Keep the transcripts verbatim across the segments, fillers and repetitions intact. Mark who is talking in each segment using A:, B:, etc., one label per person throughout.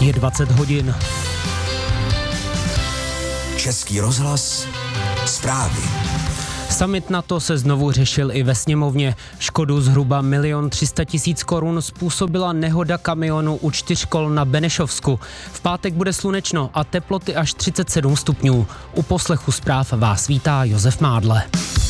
A: Je dvacet hodin.
B: Český rozhlas, zprávy.
A: Summit NATO se znovu řešil i ve sněmovně. Škodu zhruba milion tři sta tisíc korun způsobila nehoda kamionu u čtyřkol na Benešovsku. V pátek bude slunečno a teploty až třicet sedm stupňů. U poslechu zpráv vás vítá Josef Mádle.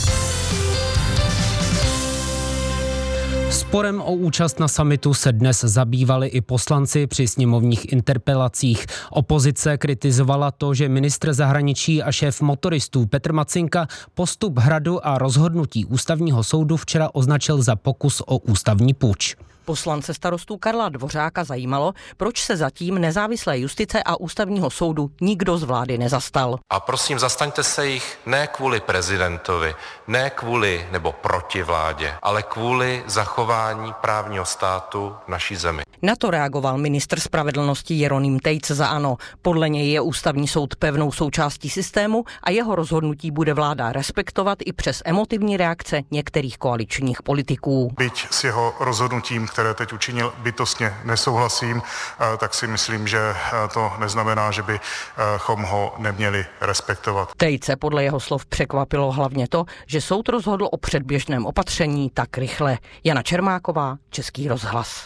A: Sporem o účast na summitu se dnes zabývali i poslanci při sněmovních interpelacích. Opozice kritizovala to, že ministr zahraničí a šéf motoristů Petr Macinka postup Hradu a rozhodnutí ústavního soudu včera označil za pokus o ústavní puč.
C: Poslance starostů Karla Dvořáka zajímalo, proč se zatím nezávislé justice a ústavního soudu nikdo z vlády nezastal.
D: A prosím, zastaňte se jich ne kvůli prezidentovi, ne kvůli nebo proti vládě, ale kvůli zachování právního státu v naší zemi.
C: Na to reagoval ministr spravedlnosti Jeroným Tejc za ANO. Podle něj je ústavní soud pevnou součástí systému a jeho rozhodnutí bude vláda respektovat i přes emotivní reakce některých koaličních politiků.
E: Byť s jeho rozhodnutím, které teď učinil, bytostně nesouhlasím, tak si myslím, že to neznamená, že bychom ho neměli respektovat.
C: Tejce podle jeho slov překvapilo hlavně to, že soud rozhodl o předběžném opatření tak rychle. Jana Čermáková, Český rozhlas.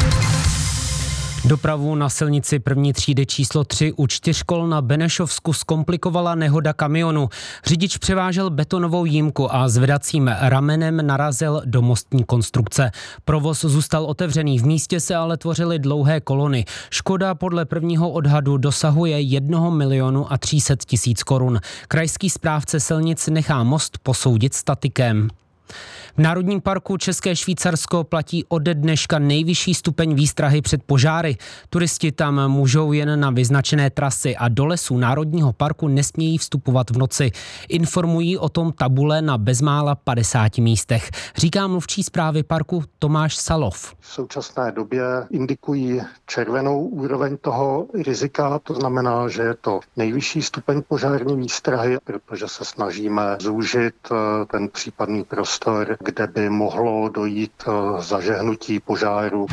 A: Dopravu na silnici první třídy číslo tři u čtyřkol na Benešovsku zkomplikovala nehoda kamionu. Řidič převážel betonovou jímku a zvedacím ramenem narazil do mostní konstrukce. Provoz zůstal otevřený, v místě se ale tvořily dlouhé kolony. Škoda podle prvního odhadu dosahuje jednoho milionu a tři sta tisíc korun. Krajský správce silnic nechá most posoudit statikem. V Národním parku České Švýcarsko platí ode dneška nejvyšší stupeň výstrahy před požáry. Turisti tam můžou jen na vyznačené trasy a do lesů Národního parku nesmějí vstupovat v noci. Informují o tom tabule na bezmála padesáti místech. Říká mluvčí správy parku Tomáš Salov.
F: V současné době indikují červenou úroveň toho rizika, to znamená, že je to nejvyšší stupeň požární výstrahy, protože se snažíme zúžit ten případný prostor, kde by mohlo dojít k zažehnutí požáru.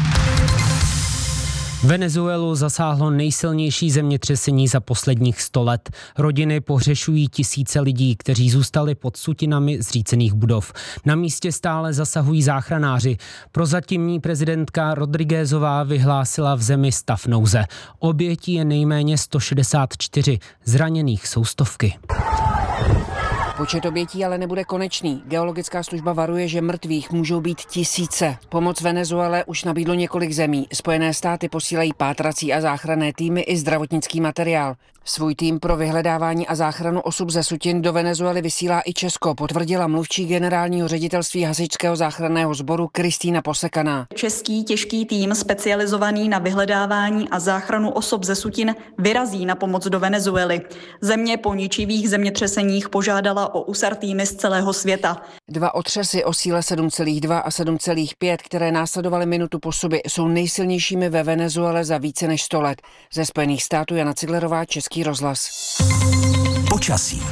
A: Venezuelu zasáhlo nejsilnější zemětřesení za posledních sto let. Rodiny pohřešují tisíce lidí, kteří zůstali pod sutinami zřícených budov. Na místě stále zasahují záchranáři. Prozatímní prezidentka Rodriguezová vyhlásila v zemi stav nouze. Obětí je nejméně sto šedesát čtyři, zraněných jsou stovky.
G: Počet obětí ale nebude konečný. Geologická služba varuje, že mrtvých můžou být tisíce. Pomoc Venezuele už nabídlo několik zemí. Spojené státy posílají pátrací a záchranné týmy i zdravotnický materiál. Svůj tým pro vyhledávání a záchranu osob ze sutin do Venezuely vysílá i Česko, potvrdila mluvčí generálního ředitelství hasičského záchranného sboru Kristýna Posekaná.
H: Český těžký tým specializovaný na vyhledávání a záchranu osob ze sutin vyrazí na pomoc do Venezuely. Země po ničivých zemětřeseních požádala o úsar týmy z celého světa.
G: Dva otřesy o síle sedm celá dva a sedm celá pět, které následovaly minutu po sobě, jsou nejsilnějšími ve Venezuele za více než sto let. Ze Spojených států Jana Ciglerová, Český rozhlas.
B: Počasí.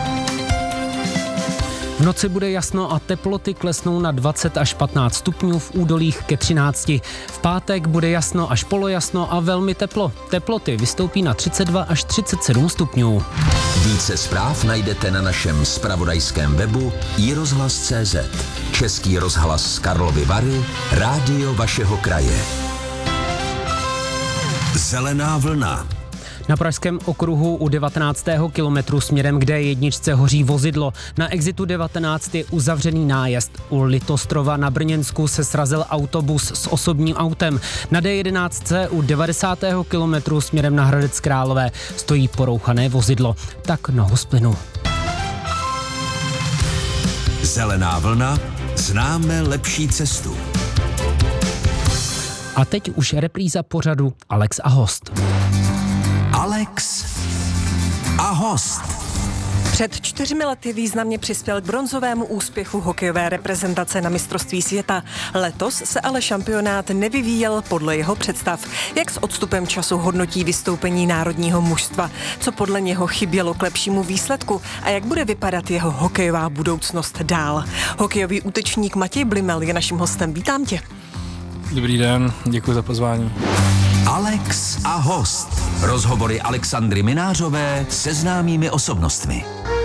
A: V noci bude jasno a teploty klesnou na dvacet až patnáct stupňů, v údolích ke třinácti. V pátek bude jasno až polojasno a velmi teplo. Teploty vystoupí na třicet dva až třicet sedm stupňů.
B: Více zpráv najdete na našem zpravodajském webu i rozhlas tečka cé zet. Český rozhlas z Karlovy Vary, rádio vašeho kraje. Zelená vlna.
A: Na Pražském okruhu u devatenáctého kilometru směrem k dé jedna hoří vozidlo. Na exitu devatenáct je uzavřený nájezd. U Litostrova na Brněnsku se srazil autobus s osobním autem. Na dé jedenáct u devadesátého kilometru směrem na Hradec Králové stojí porouchané vozidlo. Tak nohu z plynu.
B: Zelená vlna, známe lepší cestu.
A: A teď už repríza pořadu Alex a host.
B: Alex a host.
I: Před čtyřmi lety významně přispěl k bronzovému úspěchu hokejové reprezentace na mistrovství světa. Letos se ale šampionát nevyvíjel podle jeho představ. Jak s odstupem času hodnotí vystoupení národního mužstva? Co podle něho chybělo k lepšímu výsledku? A jak bude vypadat jeho hokejová budoucnost dál? Hokejový útočník Matěj Blimel je naším hostem. Vítám tě.
J: Dobrý den, děkuji za pozvání.
B: Alex a host. Rozhovory Alexandry Minářové se známými osobnostmi.